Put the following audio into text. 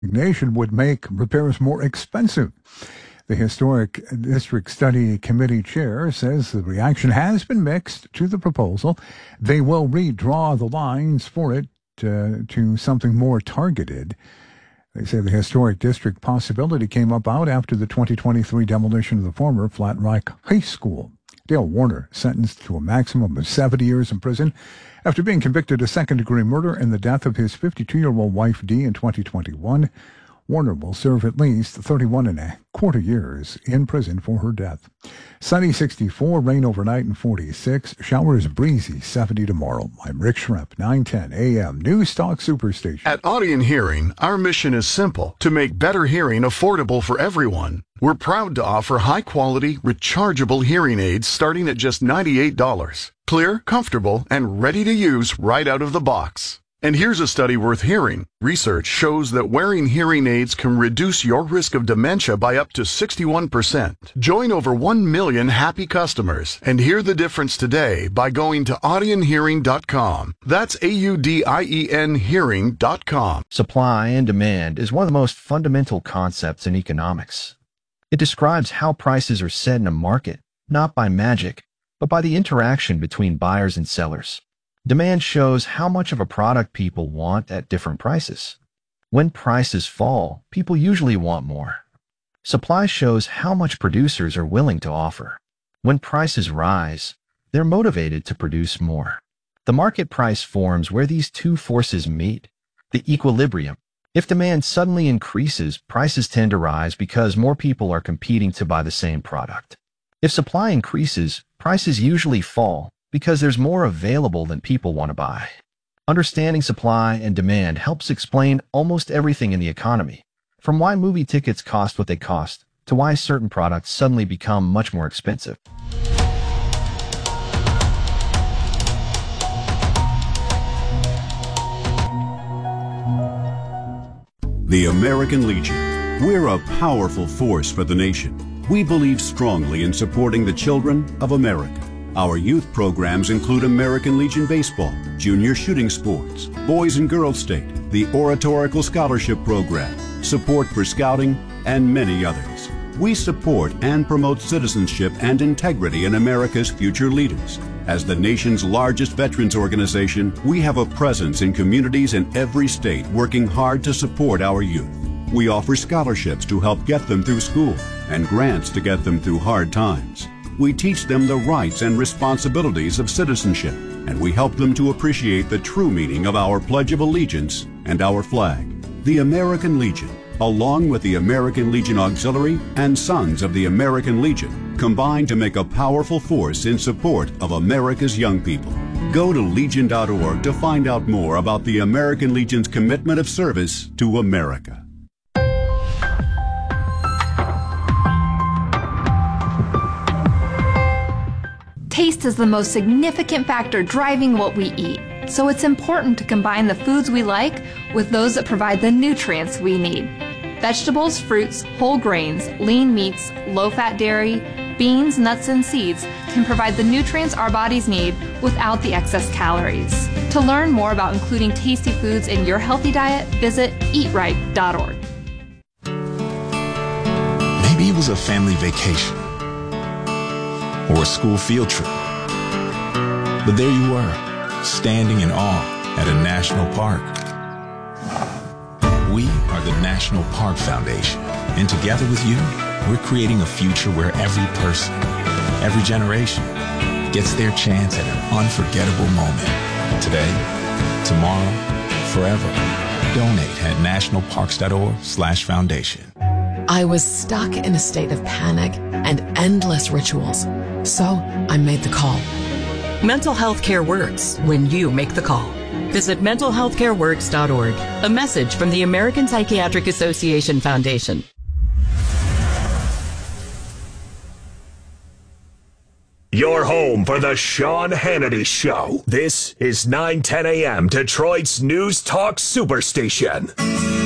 Nation would make repairs more expensive. The Historic District Study Committee chair says the reaction has been mixed to the proposal. They will redraw the lines for it to something more targeted. They say the historic district possibility came about after the 2023 demolition of the former Flat Rock High School. Dale Warner sentenced to a maximum of 70 years in prison after being convicted of second-degree murder in the death of his 52-year-old wife Dee in 2021. Warner will serve at least 31 and a quarter years in prison for her death. Sunny 64, rain overnight and 46. Showers breezy 70 tomorrow. I'm Rick Schremp, 910 AM News Talk Superstation. At Audion Hearing, our mission is simple: to make better hearing affordable for everyone. We're proud to offer high-quality, rechargeable hearing aids starting at just $98. Clear, comfortable, and ready to use right out of the box. And here's a study worth hearing. Research shows that wearing hearing aids can reduce your risk of dementia by up to 61%. Join over 1 million happy customers and hear the difference today by going to audionhearing.com. That's AUDIEN hearing.com. Supply and demand is one of the most fundamental concepts in economics. It describes how prices are set in a market, not by magic, but by the interaction between buyers and sellers. Demand shows how much of a product people want at different prices. When prices fall, people usually want more. Supply shows how much producers are willing to offer. When prices rise, they're motivated to produce more. The market price forms where these two forces meet, the equilibrium. If demand suddenly increases, prices tend to rise because more people are competing to buy the same product. If supply increases, prices usually fall because there's more available than people want to buy. Understanding supply and demand helps explain almost everything in the economy, from why movie tickets cost what they cost to why certain products suddenly become much more expensive. The American Legion. We're a powerful force for the nation. We believe strongly in supporting the children of America. Our youth programs include American Legion Baseball, Junior Shooting Sports, Boys and Girls State, the Oratorical Scholarship Program, support for Scouting, and many others. We support and promote citizenship and integrity in America's future leaders. As the nation's largest veterans organization, we have a presence in communities in every state working hard to support our youth. We offer scholarships to help get them through school and grants to get them through hard times. We teach them the rights and responsibilities of citizenship, and we help them to appreciate the true meaning of our Pledge of Allegiance and our flag. The American Legion, along with the American Legion Auxiliary and Sons of the American Legion, combine to make a powerful force in support of America's young people. Go to legion.org to find out more about the American Legion's commitment of service to America. Taste is the most significant factor driving what we eat, so it's important to combine the foods we like with those that provide the nutrients we need. Vegetables, fruits, whole grains, lean meats, low-fat dairy, beans, nuts, and seeds can provide the nutrients our bodies need without the excess calories. To learn more about including tasty foods in your healthy diet, visit eatright.org. Maybe it was a family vacation or a school field trip. But there you were, standing in awe at a national park. We are the National Park Foundation, and together with you, we're creating a future where every person, every generation, gets their chance at an unforgettable moment. Today, tomorrow, forever. Donate at nationalparks.org/foundation. I was stuck in a state of panic and endless rituals, so I made the call. Mental health care works when you make the call. Visit mentalhealthcareworks.org. A message from the American Psychiatric Association Foundation. Your home for the Sean Hannity Show. This is 910 AM, Detroit's News Talk Superstation.